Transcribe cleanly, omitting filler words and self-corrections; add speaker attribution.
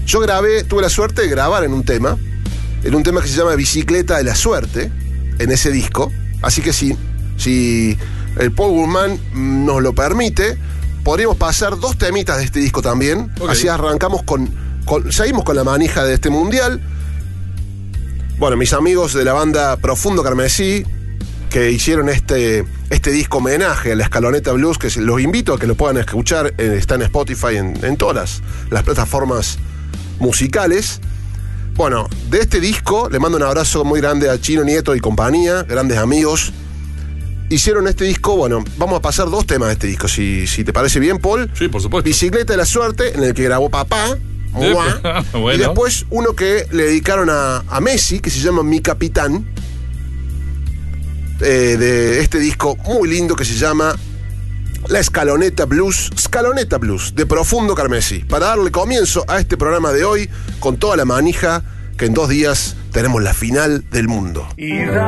Speaker 1: Yo tuve la suerte de grabar en un tema que se llama Bicicleta de la Suerte, en ese disco. Así que si el Paul Guzmán nos lo permite, podríamos pasar 2 temitas de este disco también. Okay. Así arrancamos seguimos con la manija de este mundial. Bueno, mis amigos de la banda Profundo Carmesí, que hicieron este disco homenaje a la Escaloneta Blues, que los invito a que lo puedan escuchar, está en Spotify, en todas las plataformas musicales. Bueno, de este disco le mando un abrazo muy grande a Chino Nieto y compañía, grandes amigos. Hicieron este disco, bueno, vamos a pasar 2 temas de este disco, si te parece bien, Paul.
Speaker 2: Sí, por supuesto.
Speaker 1: Bicicleta de la Suerte, en el que grabó papá. Bueno. Y después uno que le dedicaron a Messi, que se llama Mi Capitán, de este disco muy lindo que se llama La Escaloneta Blues, de Profundo Carmesí, para darle comienzo a este programa de hoy con toda la manija, que en 2 días tenemos la final del mundo.